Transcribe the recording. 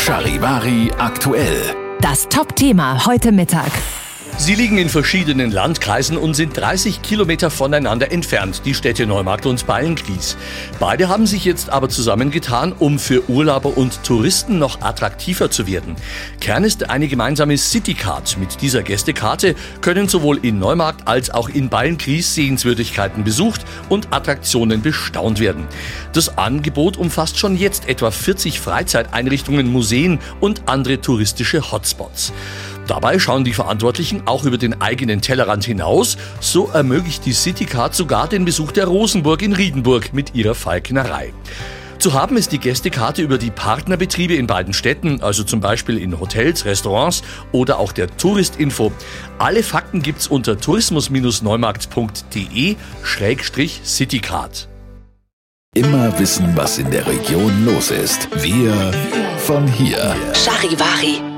Charivari aktuell. Das Top-Thema heute Mittag. Sie liegen in verschiedenen Landkreisen und sind 30 Kilometer voneinander entfernt, die Städte Neumarkt und Beilngries. Beide haben sich jetzt aber zusammengetan, um für Urlauber und Touristen noch attraktiver zu werden. Kern ist eine gemeinsame Citycard. Mit dieser Gästekarte können sowohl in Neumarkt als auch in Beilngries Sehenswürdigkeiten besucht und Attraktionen bestaunt werden. Das Angebot umfasst schon jetzt etwa 40 Freizeiteinrichtungen, Museen und andere touristische Hotspots. Dabei schauen die Verantwortlichen auch über den eigenen Tellerrand hinaus. So ermöglicht die Citycard sogar den Besuch der Rosenburg in Riedenburg mit ihrer Falknerei. Zu haben ist die Gästekarte über die Partnerbetriebe in beiden Städten, also zum Beispiel in Hotels, Restaurants oder auch der Touristinfo. Alle Fakten gibt's unter tourismus-neumarkt.de/Citycard. Immer wissen, was in der Region los ist. Wir von hier. Charivari.